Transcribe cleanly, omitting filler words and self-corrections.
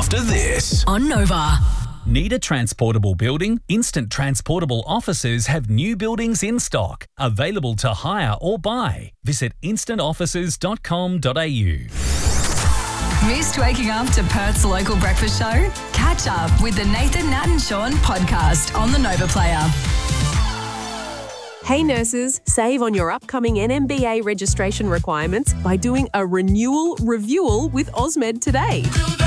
after this. On Nova. Need a transportable building? Instant Transportable Offices have new buildings in stock, available to hire or buy. Visit instantoffices.com.au. Missed waking up to Perth's local breakfast show? Catch up with the Nathan, Nat and Sean podcast on the Nova Player. Hey nurses, save on your upcoming NMBA registration requirements by doing a renewal review with Osmed today.